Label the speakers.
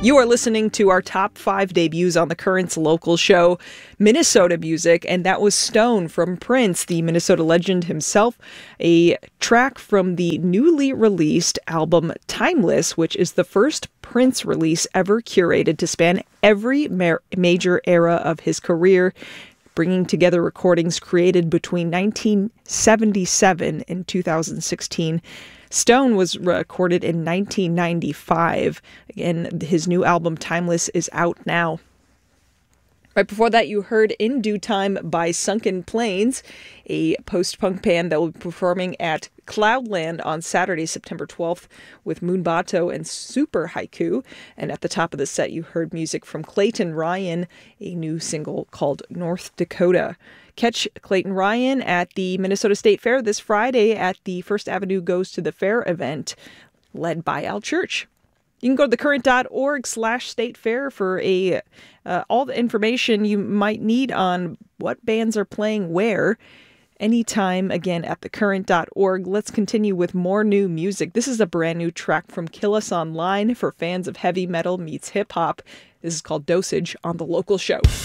Speaker 1: You are listening to our top 5 debuts on the Currents local show, Minnesota Music, and that was Stone from Prince, the Minnesota legend himself, a track from the newly released album Timeless, which is the first Prince release ever curated to span every major era of his career, bringing together recordings created between 1977 and 2016. Stone was recorded in 1995. Again, his new album, Timeless, is out now. Right before that, you heard In Due Time by Sunken Plains, a post-punk band that will be performing at Cloudland on Saturday, September 12th, with Moonbato and Super Haiku. And at the top of the set, you heard music from Clayton Ryan, a new single called North Dakota. Catch Clayton Ryan at the Minnesota State Fair this Friday at the First Avenue Goes to the Fair event, led by Al Church. You can go to thecurrent.org/state fair for all the information you might need on what bands are playing where. Anytime, again, at thecurrent.org. Let's continue with more new music. This is a brand new track from Kill Us Online for fans of heavy metal meets hip hop. This is called Dosage on the local show.